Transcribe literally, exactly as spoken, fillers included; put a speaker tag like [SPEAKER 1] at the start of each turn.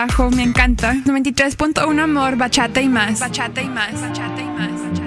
[SPEAKER 1] Ajo, me encanta. noventa y tres punto uno amor, bachata y más. Bachata y más. Bachata y más. Bachata.